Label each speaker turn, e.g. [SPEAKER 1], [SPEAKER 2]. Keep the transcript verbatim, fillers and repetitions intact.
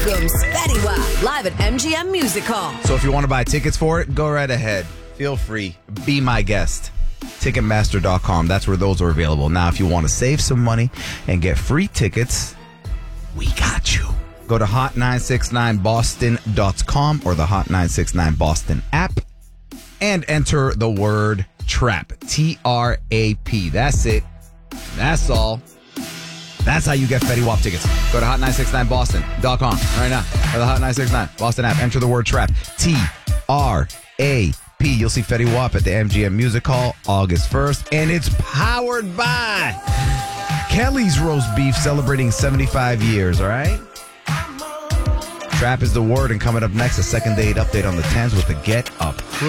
[SPEAKER 1] Welcome's Fetty Wap, live at M G M Music Hall.
[SPEAKER 2] So if you want to buy tickets for it, go right ahead. Feel free. Be my guest. Ticketmaster dot com. That's where those are available. Now, if you want to save some money and get free tickets, we got you. Go to hot nine six nine boston dot com or the Hot nine six nine Boston app and enter the word TRAP. T R A P. That's it. That's all. That's how you get Fetty Wap tickets. Go to hot nine six nine boston dot com right now or the Hot nine six nine Boston app. Enter the word TRAP. T R A P. You'll see Fetty Wap at the M G M Music Hall August first. And it's powered by Kelly's Roast Beef, celebrating seventy-five years, all right? TRAP is the word, and coming up next, a second date update on the tens with the Get Up Crew.